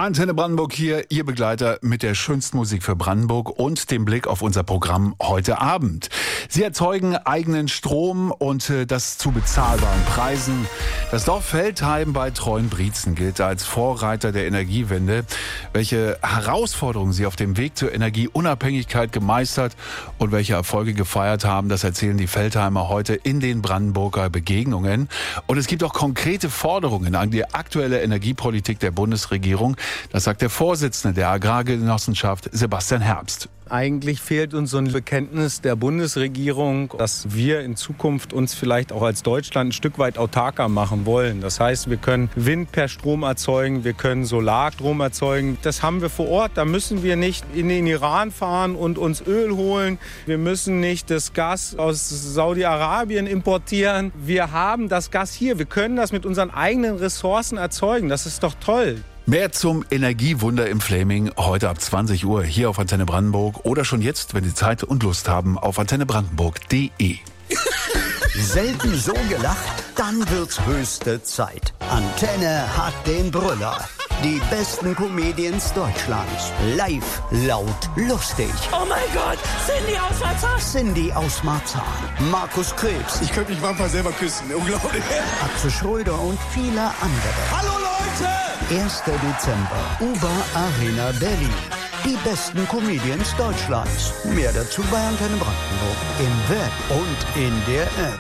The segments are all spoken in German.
Antenne Brandenburg hier, Ihr Begleiter mit der schönsten Musik für Brandenburg und dem Blick auf unser Programm heute Abend. Sie erzeugen eigenen Strom und das zu bezahlbaren Preisen. Das Dorf Veltheim bei Treuenbrietzen gilt als Vorreiter der Energiewende. Welche Herausforderungen sie auf dem Weg zur Energieunabhängigkeit gemeistert und welche Erfolge gefeiert haben, das erzählen die Veltheimer heute in den Brandenburger Begegnungen. Und es gibt auch konkrete Forderungen an die aktuelle Energiepolitik der Bundesregierung. Das sagt der Vorsitzende der Agrargenossenschaft, Sebastian Herbst. Eigentlich fehlt uns so ein Bekenntnis der Bundesregierung, dass wir in Zukunft uns vielleicht auch als Deutschland ein Stück weit autarker machen wollen. Das heißt, wir können Wind per Strom erzeugen, wir können Solarstrom erzeugen. Das haben wir vor Ort. Da müssen wir nicht in den Iran fahren und uns Öl holen. Wir müssen nicht das Gas aus Saudi-Arabien importieren. Wir haben das Gas hier. Wir können das mit unseren eigenen Ressourcen erzeugen. Das ist doch toll. Mehr zum Energiewunder im Flaming heute ab 20 Uhr hier auf Antenne Brandenburg oder schon jetzt, wenn Sie Zeit und Lust haben, auf antennebrandenburg.de. Selten so gelacht, dann wird's höchste Zeit. Antenne hat den Brüller. Die besten Comedians Deutschlands. Live, laut, lustig. Oh mein Gott, Cindy aus Marzahn. Cindy aus Marzahn. Markus Krebs. Ich könnte mich manchmal selber küssen. Unglaublich. Axel Schröder und viele andere. Hallo Leute! 1. Dezember. Uber Arena Berlin. Die besten Comedians Deutschlands. Mehr dazu bei Antenne Brandenburg. Im Web und in der App.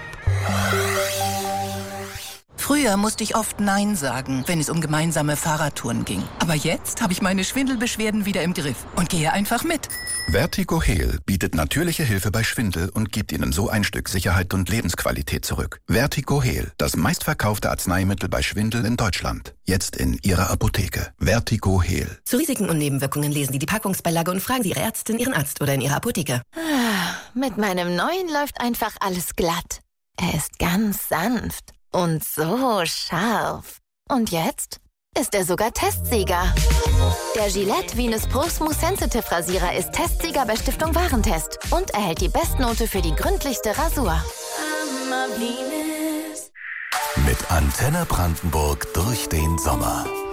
Früher musste ich oft Nein sagen, wenn es um gemeinsame Fahrradtouren ging. Aber jetzt habe ich meine Schwindelbeschwerden wieder im Griff und gehe einfach mit. Vertigo Heal bietet natürliche Hilfe bei Schwindel und gibt Ihnen so ein Stück Sicherheit und Lebensqualität zurück. Vertigo Heal, das meistverkaufte Arzneimittel bei Schwindel in Deutschland. Jetzt in Ihrer Apotheke. Vertigo Heal. Zu Risiken und Nebenwirkungen lesen Sie die Packungsbeilage und fragen Sie Ihre Ärztin, Ihren Arzt oder in Ihrer Apotheke. Mit meinem neuen läuft einfach alles glatt. Er ist ganz sanft. Und so scharf. Und jetzt ist er sogar Testsieger. Der Gillette Venus Pro Smooth Sensitive Rasierer ist Testsieger bei Stiftung Warentest und erhält die Bestnote für die gründlichste Rasur. Mit Antenne Brandenburg durch den Sommer.